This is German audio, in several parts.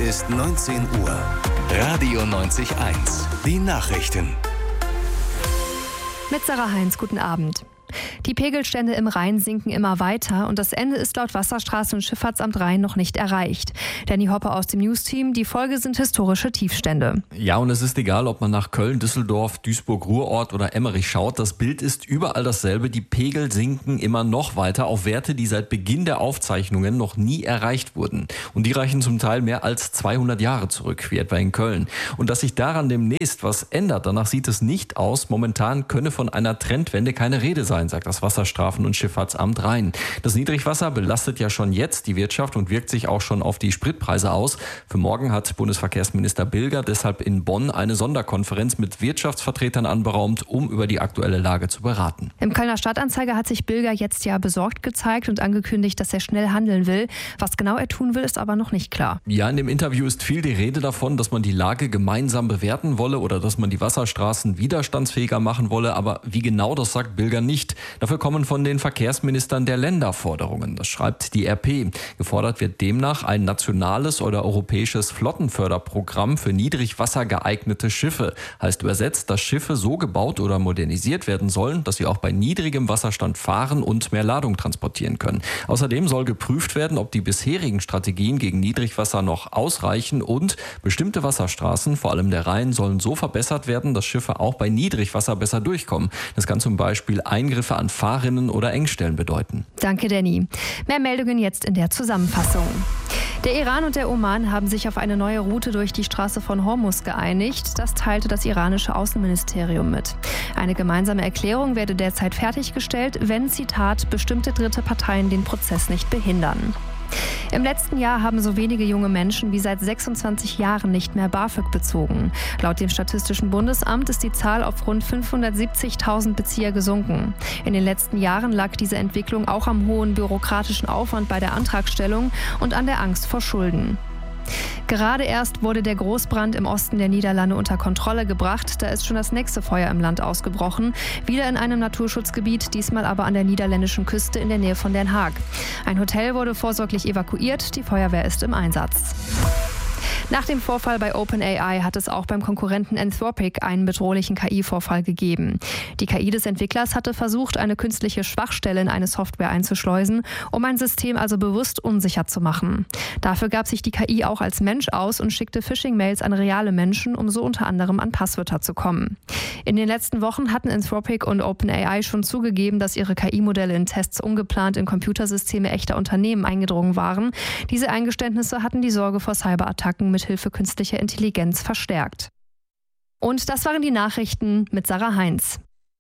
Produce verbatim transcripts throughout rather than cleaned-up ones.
ist neunzehn Uhr. Radio neunzig Komma eins. Die Nachrichten. Mit Sarah Heinz, guten Abend. Die Pegelstände im Rhein sinken immer weiter und das Ende ist laut Wasserstraßen- und Schifffahrtsamt Rhein noch nicht erreicht. Danny Hopper aus dem News-Team, die Folge sind historische Tiefstände. Ja, und es ist egal, ob man nach Köln, Düsseldorf, Duisburg, Ruhrort oder Emmerich schaut. Das Bild ist überall dasselbe. Die Pegel sinken immer noch weiter auf Werte, die seit Beginn der Aufzeichnungen noch nie erreicht wurden. Und die reichen zum Teil mehr als zweihundert Jahre zurück, wie etwa in Köln. Und dass sich daran demnächst was ändert, danach sieht es nicht aus. Momentan könne von einer Trendwende keine Rede sein, sagt das Wasserstrafen- und Schifffahrtsamt Rhein. Das Niedrigwasser belastet ja schon jetzt die Wirtschaft und wirkt sich auch schon auf die Spritpreise aus. Für morgen hat Bundesverkehrsminister Bilger deshalb in Bonn eine Sonderkonferenz mit Wirtschaftsvertretern anberaumt, um über die aktuelle Lage zu beraten. Im Kölner Stadtanzeiger hat sich Bilger jetzt ja besorgt gezeigt und angekündigt, dass er schnell handeln will. Was genau er tun will, ist aber noch nicht klar. Ja, in dem Interview ist viel die Rede davon, dass man die Lage gemeinsam bewerten wolle oder dass man die Wasserstraßen widerstandsfähiger machen wolle. Aber wie genau, das sagt Bilger nicht. Dafür kommen von den Verkehrsministern der Länder Forderungen. Das schreibt die R P. Gefordert wird demnach ein nationales oder europäisches Flottenförderprogramm für niedrigwassergeeignete Schiffe. Heißt übersetzt, dass Schiffe so gebaut oder modernisiert werden sollen, dass sie auch bei niedrigem Wasserstand fahren und mehr Ladung transportieren können. Außerdem soll geprüft werden, ob die bisherigen Strategien gegen Niedrigwasser noch ausreichen und bestimmte Wasserstraßen, vor allem der Rhein, sollen so verbessert werden, dass Schiffe auch bei Niedrigwasser besser durchkommen. Das kann zum Beispiel Eingriffe an Fahrrinnen oder Engstellen bedeuten. Danke, Danny. Mehr Meldungen jetzt in der Zusammenfassung. Der Iran und der Oman haben sich auf eine neue Route durch die Straße von Hormuz geeinigt. Das teilte das iranische Außenministerium mit. Eine gemeinsame Erklärung werde derzeit fertiggestellt, wenn, Zitat, bestimmte dritte Parteien den Prozess nicht behindern. Im letzten Jahr haben so wenige junge Menschen wie seit sechsundzwanzig Jahren nicht mehr BAföG bezogen. Laut dem Statistischen Bundesamt ist die Zahl auf rund fünfhundertsiebzigtausend Bezieher gesunken. In den letzten Jahren lag diese Entwicklung auch am hohen bürokratischen Aufwand bei der Antragstellung und an der Angst vor Schulden. Gerade erst wurde der Großbrand im Osten der Niederlande unter Kontrolle gebracht. Da ist schon das nächste Feuer im Land ausgebrochen. Wieder in einem Naturschutzgebiet, diesmal aber an der niederländischen Küste in der Nähe von Den Haag. Ein Hotel wurde vorsorglich evakuiert. Die Feuerwehr ist im Einsatz. Nach dem Vorfall bei OpenAI hat es auch beim Konkurrenten Anthropic einen bedrohlichen K I-Vorfall gegeben. Die K I des Entwicklers hatte versucht, eine künstliche Schwachstelle in eine Software einzuschleusen, um ein System also bewusst unsicher zu machen. Dafür gab sich die K I auch als Mensch aus und schickte Phishing-Mails an reale Menschen, um so unter anderem an Passwörter zu kommen. In den letzten Wochen hatten Anthropic und OpenAI schon zugegeben, dass ihre K I-Modelle in Tests ungeplant in Computersysteme echter Unternehmen eingedrungen waren. Diese Eingeständnisse hatten die Sorge vor Cyberattacken mithilfe künstlicher Intelligenz verstärkt. Und das waren die Nachrichten mit Sarah Heinz.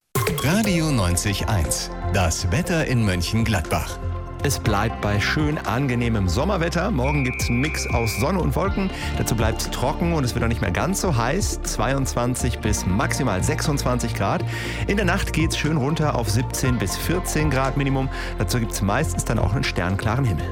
Radio neunzig Komma eins. Das Wetter in Mönchengladbach. Es bleibt bei schön angenehmem Sommerwetter. Morgen gibt es einen Mix aus Sonne und Wolken. Dazu bleibt es trocken und es wird auch nicht mehr ganz so heiß. zweiundzwanzig bis maximal sechsundzwanzig Grad. In der Nacht geht es schön runter auf siebzehn bis vierzehn Grad Minimum. Dazu gibt es meistens dann auch einen sternklaren Himmel.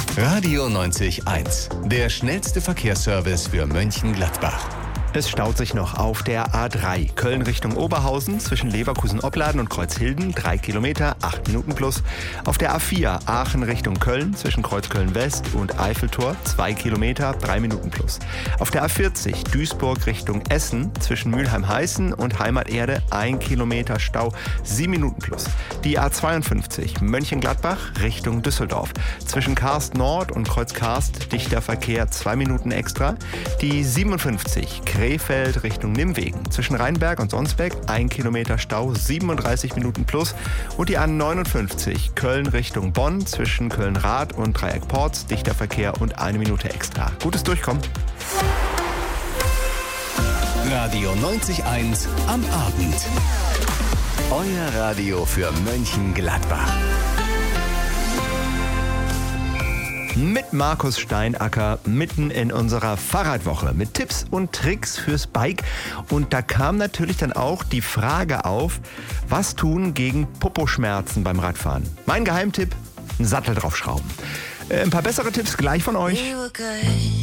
Radio neunzig Komma eins. Der schnellste Verkehrsservice für Mönchengladbach. Es staut sich noch auf der A drei. Köln Richtung Oberhausen zwischen Leverkusen-Opladen und Kreuzhilden, drei Kilometer, acht Minuten plus. Auf der A vier Aachen Richtung Köln zwischen Kreuzköln-West und Eiffeltor, zwei Kilometer, drei Minuten plus. Auf der A vierzig Duisburg Richtung Essen zwischen Mülheim-Heißen und Heimaterde, ein Kilometer Stau, sieben Minuten plus. Die A zweiundfünfzig Mönchengladbach Richtung Düsseldorf zwischen Karst Nord und Kreuz-Karst, dichter Verkehr, zwei Minuten extra. Die siebenundfünfzig Krefeld Richtung Nimwegen zwischen Rheinberg und Sonsbeck, ein Kilometer Stau, siebenunddreißig Minuten plus. Und die A neunundfünfzig Köln Richtung Bonn zwischen Köln-Rath und Dreieck Porz, dichter Verkehr und eine Minute extra. Gutes Durchkommen. Radio neunzig Komma eins am Abend. Euer Radio für Mönchengladbach. Mit Markus Steinacker mitten in unserer Fahrradwoche mit Tipps und Tricks fürs Bike. Und da kam natürlich dann auch die Frage auf, was tun gegen Poposchmerzen beim Radfahren? Mein Geheimtipp, einen Sattel draufschrauben. Ein paar bessere Tipps gleich von euch.